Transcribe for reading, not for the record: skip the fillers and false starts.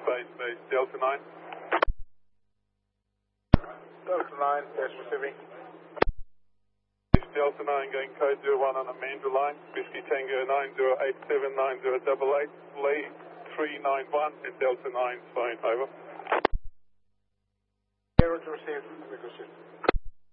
base, Delta 9. Delta 9, test receiving. Delta 9 going code 01 on a Mandra line, Whiskey Tango 90879088, Lee 391 and Delta 9 phone, over. Zero to receive, we go